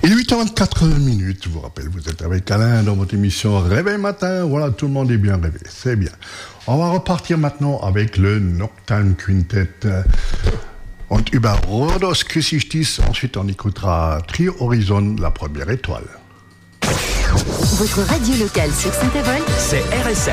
Il est 8h24. Je vous rappelle, vous êtes avec Alain dans votre émission Réveil Matin. Voilà, tout le monde est bien réveillé. C'est bien. On va repartir maintenant avec le Nocturne Quintet. Und über Rhodos Küssichtis. Ensuite, on écoutera Trio Horizon, la première étoile. Votre radio locale sur Saint-Avold, c'est RSM.